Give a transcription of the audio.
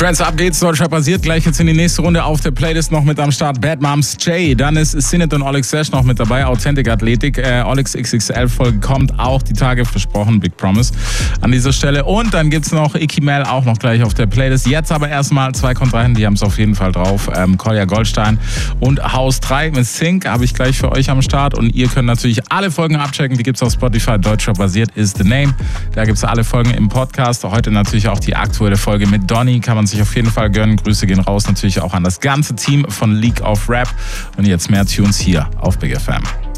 Friends, ab geht's, Deutschrap basiert. Gleich jetzt in die nächste Runde auf der Playlist noch mit am Start Bad Moms J. Dann ist Sinet und Oleg Sesh noch mit dabei. Authentic Athletik. Olegs XXL-Folge kommt auch die Tage, versprochen. Big Promise an dieser Stelle. Und dann gibt's noch Icky Mel auch noch gleich auf der Playlist. Jetzt aber erstmal zwei Kontrahenten, die haben es auf jeden Fall drauf. Kolja Goldstein und Haus 3 mit Sync habe ich gleich für euch am Start. Und ihr könnt natürlich alle Folgen abchecken. Die gibt's auf Spotify. Deutschrap basiert is the name. Da gibt's alle Folgen im Podcast. Heute natürlich auch die aktuelle Folge mit Donny. Kann man sich auf jeden Fall gönnen. Grüße gehen raus natürlich auch an das ganze Team von League of Rap. Und jetzt mehr Tunes hier auf Big FM.